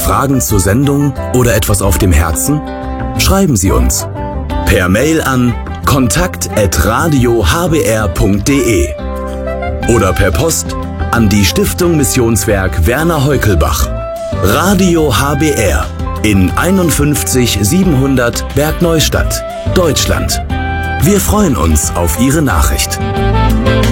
Fragen zur Sendung oder etwas auf dem Herzen? Schreiben Sie uns per Mail an kontakt@radiohbr.de oder per Post an die Stiftung Missionswerk Werner Heukelbach. Radio HBR in 51 700 Bergneustadt, Deutschland. Wir freuen uns auf Ihre Nachricht.